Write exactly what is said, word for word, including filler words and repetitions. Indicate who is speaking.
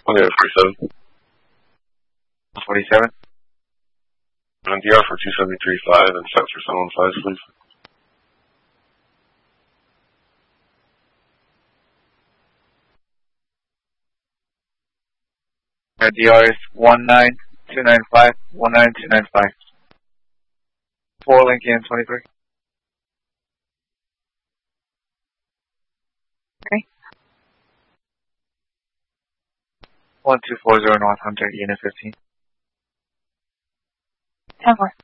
Speaker 1: I'll get a forty-seven.
Speaker 2: forty-seven.
Speaker 1: On D R for two seventy-three five and set for seven one five, please.
Speaker 2: Our D R is one nine two nine five, one nine two nine five. four Lincoln twenty-three.
Speaker 3: Okay.
Speaker 2: one two four zero North Hunter, Unit fifteen.
Speaker 3: ten four.